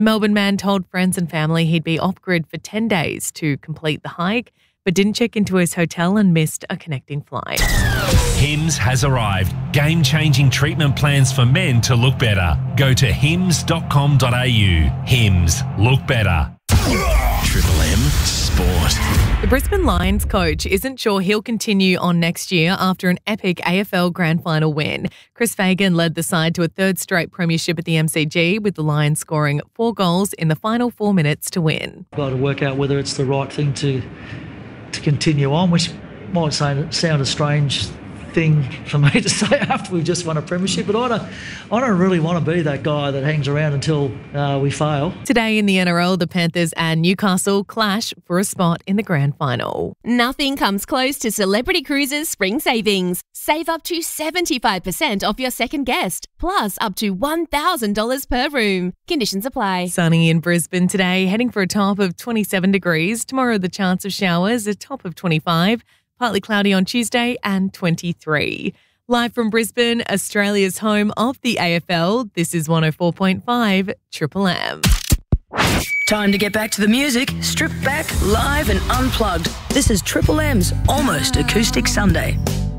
Melbourne man told friends and family he'd be off-grid for 10 days to complete the hike, but didn't check into his hotel and missed a connecting flight. Hims has arrived. Game-changing treatment plans for men to look better. Go to hims.com.au. Hims. Look better. Triple M Sport. The Brisbane Lions coach isn't sure he'll continue on next year after an epic AFL Grand Final win. Chris Fagan led the side to a third straight premiership at the MCG, with the Lions scoring 4 goals in the final 4 minutes to win. Got to work out whether it's the right thing to continue on, which might sound a strange thing for me to say after we've just won a premiership, but I don't really want to be that guy that hangs around until we fail. Today in the NRL, the Panthers and Newcastle clash for a spot in the grand final. Nothing comes close to Celebrity Cruises spring savings. Save up to 75% off your second guest, plus up to $1,000 per room. Conditions apply. Sunny in Brisbane today, heading for a top of 27 degrees. Tomorrow, the chance of showers, a top of 25. Partly cloudy on Tuesday and 23. Live from Brisbane, Australia's home of the AFL, this is 104.5 Triple M. Time to get back to the music. Stripped back, live and unplugged. This is Triple M's Almost Acoustic Sunday.